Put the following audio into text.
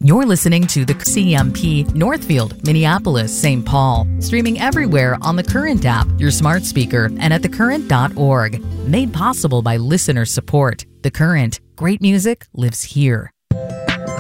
You're listening to the CMP Northfield, Minneapolis, St. Paul. Streaming everywhere on the Current app, your smart speaker, and at thecurrent.org. Made possible by listener support. The Current. Great music lives here.